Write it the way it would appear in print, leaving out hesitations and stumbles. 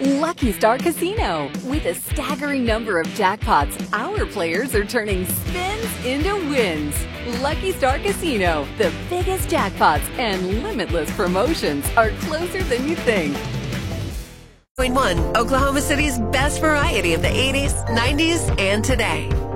Lucky Star Casino. With a staggering number of jackpots, our players are turning spins into wins. Lucky Star Casino, the biggest jackpots and limitless promotions are closer than you think. Point one, Oklahoma City's best variety of the 80s, 90s, and today.